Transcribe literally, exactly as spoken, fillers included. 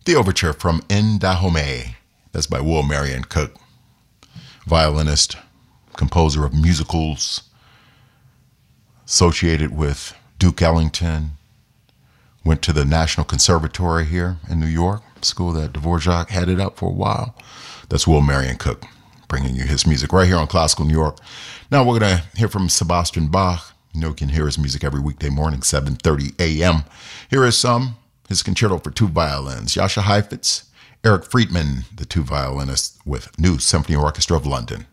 The Overture from In Dahomey. That's by Will Marion Cook, violinist, composer of musicals, associated with Duke Ellington. Went to the National Conservatory here in New York, school that Dvorak headed up for a while. That's Will Marion Cook, bringing you his music right here on Classical New York. Now we're going to hear from Sebastian Bach. You know you can hear his music every weekday morning, seven thirty a.m. Here is some, his concerto for two violins. Jascha Heifetz, Eric Friedman, the two violinists with New Symphony Orchestra of London.